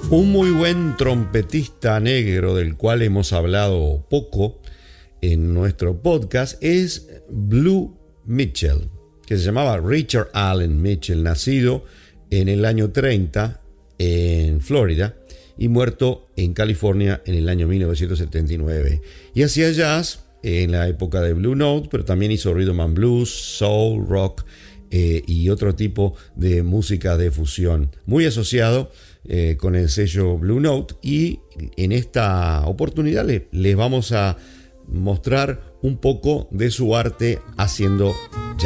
Un muy buen trompetista negro del cual hemos hablado poco en nuestro podcast es Blue Mitchell, que se llamaba Richard Allen Mitchell, nacido en el año 30 en Florida y muerto en California en el año 1979. Y hacía jazz en la época de Blue Note, pero también hizo rhythm and blues, soul, rock y otro tipo de música de fusión, muy asociado con el sello Blue Note. Y en esta oportunidad les vamos a mostrar un poco de su arte haciendo